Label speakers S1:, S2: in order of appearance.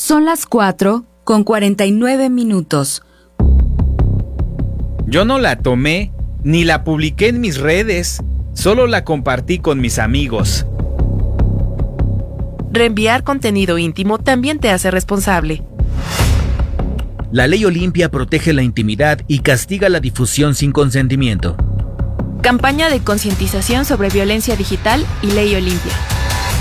S1: Son las 4:49.
S2: Yo no la tomé, ni la publiqué en mis redes. Solo la compartí con mis amigos.
S3: Reenviar contenido íntimo también te hace responsable.
S4: La ley Olimpia protege la intimidad y castiga la difusión sin consentimiento.
S5: Campaña de concientización sobre violencia digital y ley Olimpia.